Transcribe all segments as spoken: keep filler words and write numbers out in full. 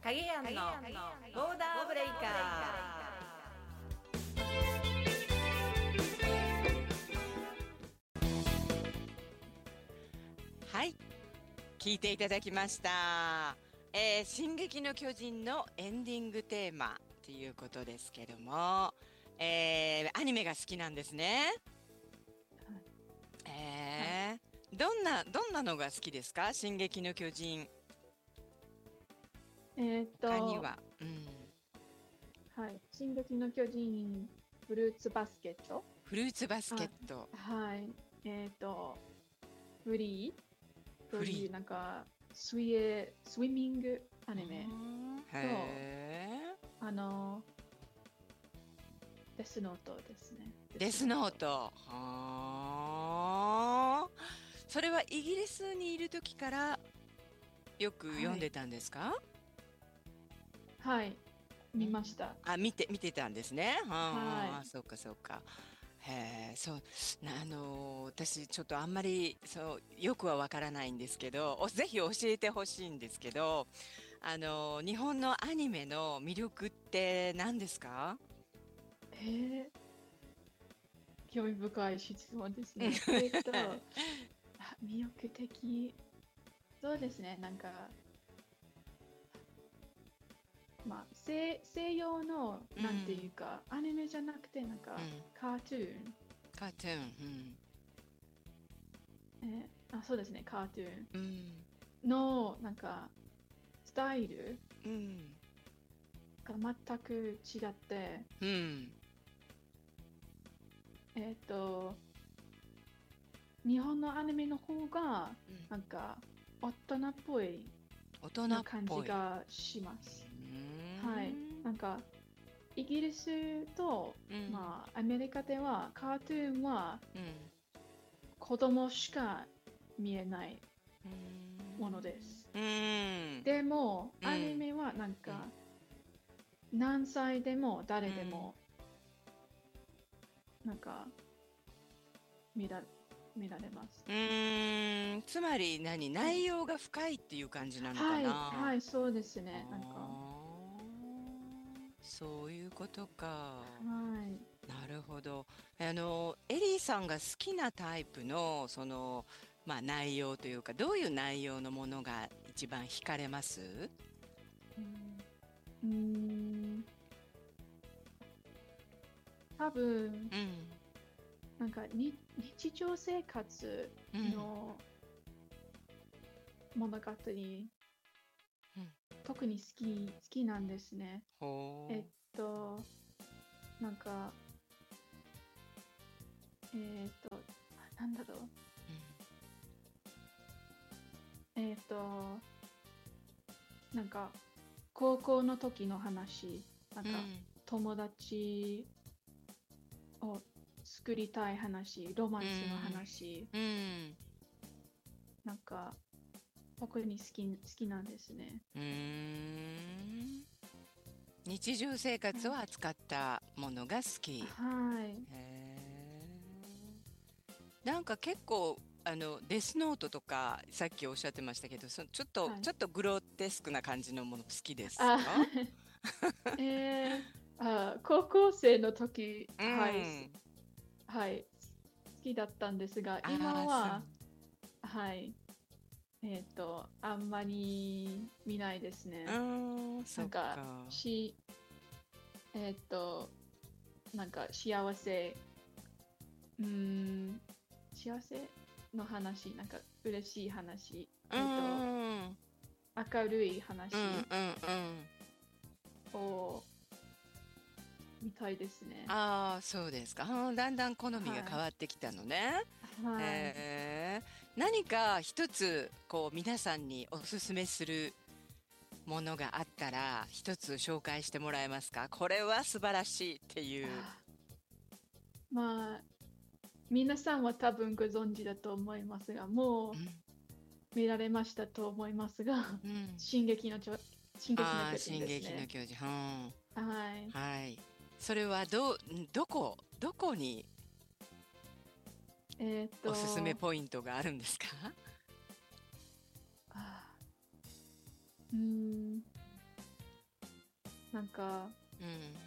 影やんのボーダーブレイカー。はい、聞いていただきました、えー、進撃の巨人のエンディングテーマということですけども、えー、アニメが好きなんですね。えーはい、どんなどんなのが好きですか？進撃の巨人。 えー、っと他には、うん、 はい、進撃の巨人フルーツバスケット。 フルーツバスケット。 はい、えー、っとフリーというフリーなんか水泳スイミングアニメと、 へあのデスノートですね。 デスノート。はー。それはイギリスにいる時からよく読んでたんですか？ はい、はい、見ました。 あ、見て見てたんですね。はあ、 はい、 そうかそうか。へえ、そう、あのー私ちょっとあんまりそうよくはわからないんですけど、おぜひ教えてほしいんですけど、あのー日本のアニメの魅力って何ですか？ えー、興味深い質問ですね。えっと魅力的、そうですね、なんかまあ、西、西洋の、なんていうか、アニメじゃなくて、なんか、 うん、 カートゥーン。 カートゥーン、 えーあ、そうですね、カートゥーンうん、 の、なんか、スタイルうん、 が全く違って、 うん、 えっと、日本のアニメの方が、 うん、 なんか、大人っぽい大人っな感じぽい。 がしまうす。はい。 ーん、 なんか、イギリスと、 うん、 まあ、アメリカでは、カートゥーンはうん、 子供しか見えないうものん、 です。 うん、 でも、 うん、 アニメはなんうん、 か、何歳でも誰でうん。 も、なんか、見ら、見られます。 うーん、つまり何、 はい。 内容が深いっていう感じなのかはい、 な。 はい、そうですね。なんか、 あー、そういうことか。 はい。 なるほど。あの、エリーさんが好きなタイプの、その、まあ内容というか、どういう内容のものが一番惹かれます？ うん、うーん多分、 うん、 なんかに、日常生活うん、 の物語、 うん。 特に好き、好きなんですね。えっほと、なんか、えっと、あなんだろう。 う。 えっと、なんか、高校の時の話、なんか、 うん、 友達を作りたい話、ロマうンスのん、 話、 うん、 なんか、特に好き、好きなんですね。 うーん。日常生活をうん、 扱ったものが好き。 はい。 へえ。なんか結構、あの、デスノートとか、さっきおっしゃってましたけど、そちょっと、 はい。 ちょっとグロテスクな感じのもの好きですあ、 か？ えー、あ、高校生の時、 うはい、すん。 はい、好きだったんですが、今ああ、そう。 は、はい、えっと、あんまり見ないですうね。 ーん、そっなんか、 か。 し、えっと、なんか幸せ、うーん、幸せの話、なんか嬉しい話、 うえっと、 ーん。 明るいうん、 話うん、うん。 を見たいですね。 ああ、そうですか。うん、だんだん好みがはい。 変わってきたのね。 はい。 へえ。何か一つ、こう、皆さんにおすすめするものがあったら、一つ紹介してもらえますか？これは素晴らしいっていう。 あ、まあ、皆さんは多分ご存知だと思いますが、もううん、 見られましたと思いますが、 うん。 進撃のちょ、進撃のああ、 巨人進ですね。 撃の巨人。うん。 はい。 はい。それはどう、んどこ、どこにえっおすすめと、 ポイントがあるんですか？ あ、うーん、 なんかうん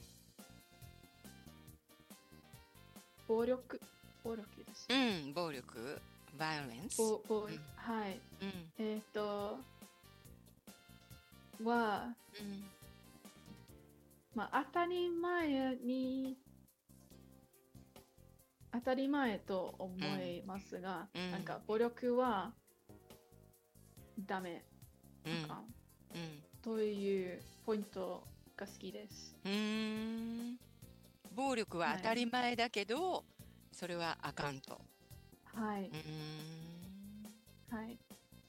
暴力、暴力です。 うん、暴力、violence。 暴暴うんはい。 うんえっと、は、 うんまあ、当たり前に、当たり前と思いますが、 うんなんか暴力はダメ、 うんあかんうんというポイントが好きです。 うーん、暴力ははい。 当たり前だけど、それはあかんと。 はい。 うーん、 はい。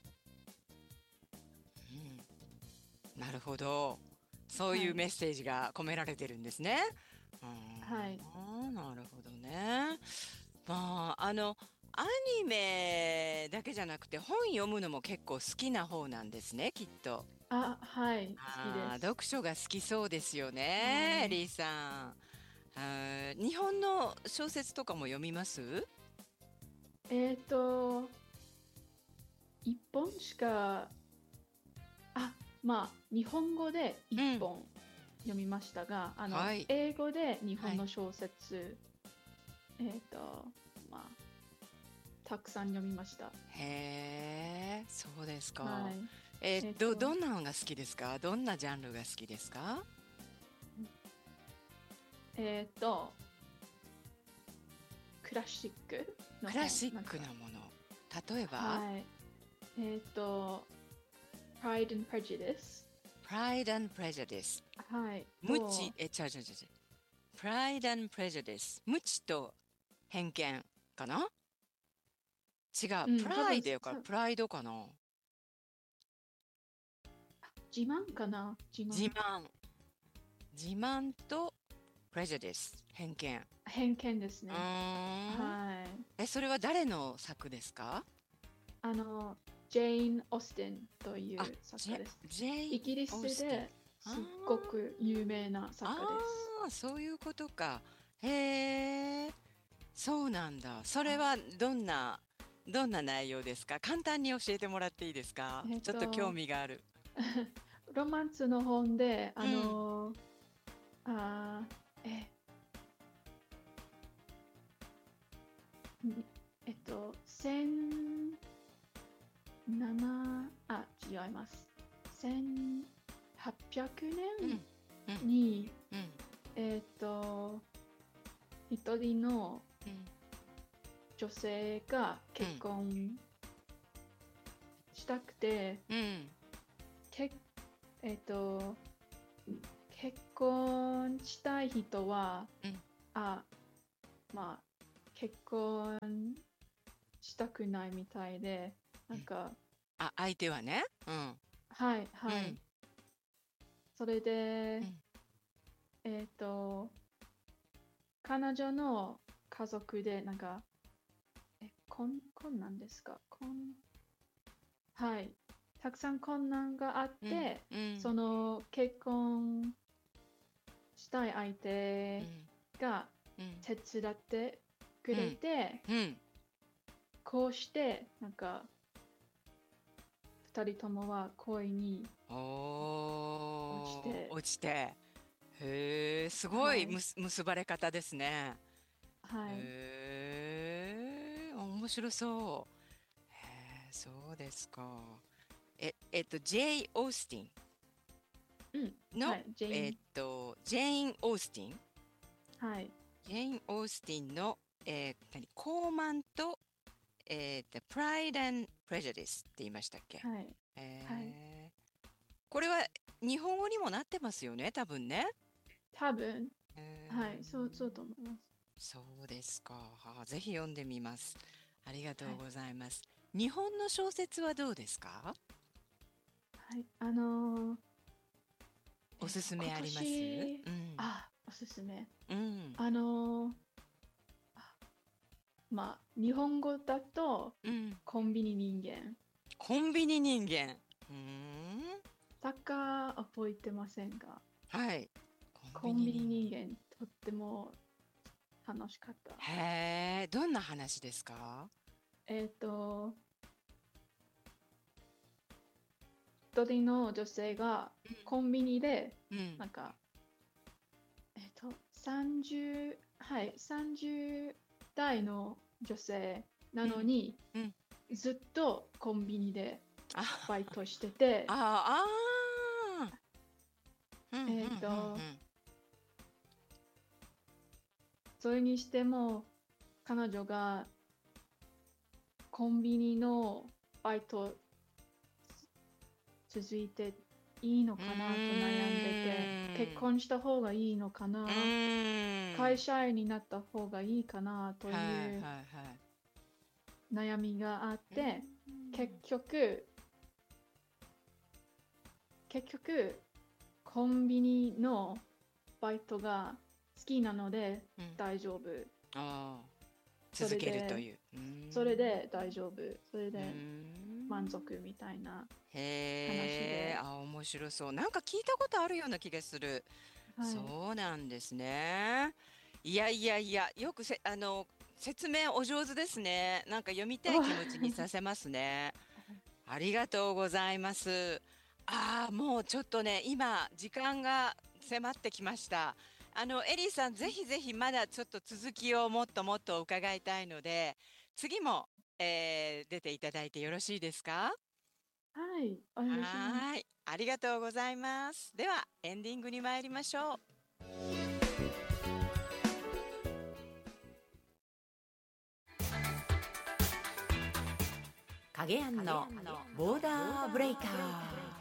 うん、なるほど。そうはい。 いうメッセージが込められてるんですね。うはい。 ーん、なるほどね。まあ、あの、アニメだけじゃなくて本読むのも結構好きな方なんですね、きっと。 あ、はい。好きああ、 です。 読書が好きそうですよはね、 い。 リーさん。あー、日本の小説とかも読みます？ えっと、一本しか、あ、まあ、日本語で一うん。 本読みましたが、あの、 はい。 英語で日はい。 本の小説、えっと、まあ、たくさん読みました。 へえ、そうですか。 はい。 えーど、 えっと、 どんなのが好きですか？どんなジャンルが好きですか？ えっと、クラシックの本、 クラシッなんか、 クなもの。例えば、 はい。えっと、Pride and Prejudice。 Pride and Prejudice。 はい。と、 無知、え、ちゃうちゃうちゃうちゃう。Pride and Prejudice。無知と偏見かな？違う。 うん、多分、 プライドやから、 さプライドかな？ 自慢かな自慢。 自慢。自慢と prejudice。偏見。 偏見ですうーね。 ん。 はい。 え、それは誰の作ですか？ あの、ジェーン・オースティンといあ、 う作ジェ、 家です。 ジェイ・イギリオースティン。 スであすっごく有名なあ、 作家です。 ああ、そういうことか。へえ、そうなんだ。それはどんな、どんな内容ですか？簡単に教えてもらっていいですか？ えっちょっと興と、 味がある。 ロマンスの本で、あうん、 の、あー、え、にえっと、せんなな、あ、違います。せんはっぴゃくねうん、 んうん、 に、 うん、 えっと、一人のうん、 女性が結うん、 婚したくて、 うん、 け、えっと、結婚したい人は、 うん。 あ、まあ、結婚したくないみたいで、なんか、 あ、相手はね。うん、 はい、はい。 うん、 それで、 うん、 えっと、彼女の家族で、なんか、え、困、困難ですか困、はい。たくさん困難があっうん、 て、 うん、 その結婚したい相手うん、 がうん、 手伝ってくれうん、 て、 うん。 こうして、なんか、二人ともは恋に落ちおー、 て、 落ちて。へえ、すごいはい、 むす結ばれ方ですね。 はい、 へえ、面白そう。へえ、そうですか。え、えっと、ジェイ・オースティうん、 ンの、 はい、ジェえっイン、 と、ジェーン・オースティンはい、 ジェーン・オースティンの、えー、何、高慢と、えっと、プライド・プレジュディスって言いましたっけ？ はい、はい、 えー、これは日本語にもなってますよね、多分ね。 多分、 えはい、そう、そうとー、 思います。 そうですか。はあ、ぜひ読んでみます。ありがとはい、 うございます。日本の小説はどうですか？ はい、あのーえっと、 おすす今めあります？ 年、 うん。 あ、おすすめ。 うん。 あのーあまあ、日本語だと、 うん。 コンビニ人間。 コンビニ人間。うーん。 サッカー覚えてませんが、 はい。コンビコンビニニ人間。 人間、とっても楽しかった。 へえ、どんな話ですか？ えっと、 一人の女性がコンビニで、 うん。 なんか、えっと、さんじゅう、はい、さんじゅう代の女性なのに、 うんうんずっとコンビニであ、 バイトしてて、 ああ、あーうんうんうんえっと、 うんそれにしても、彼女がコンビニのバイト続いていいのかなと悩んでて、結婚した方がいいのかうな、 ーん。 会社員になった方がいいかなとはいはいいうはい。 悩みがあっうて、結局、結局、コンビニのバイトが好きなのでうん大丈夫。 ああ、 そ続けるれでという。うーんそれで大丈夫。それうーでん満足みたいな話へえ、 で。 あ、面白そう。なんか聞いたことあるような気がする。 はい。 そうなんですね。いやいやいや、よくせ、あの、説明お上手ですね。なんか読みたい気持ちにさせますね。ありがとうございます。ああ、もうちょっとね、今、時間が迫ってきました。あの、エリーさん、ぜひぜひまだちょっと続きをもっともっと伺いたいので、次も、えー出ていただいてよろしいですか？ はい、お願いします。 はーい、ありがとうございます。では、エンディングに参りましょう。 影庵のボーダーブレイカー。